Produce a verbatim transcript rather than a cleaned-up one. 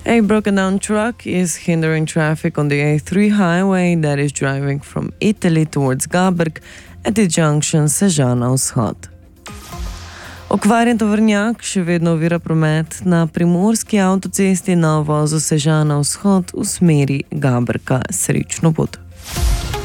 A broken down truck is hindering traffic on the A three highway that is driving from Italy towards Gaberg at the junction Sežana Vzhod. Okvarjen tovornjak še vedno ovira promet na primorski avtocesti na vozu Sežana Vzhod v smeri Gaberka. Srečno pot.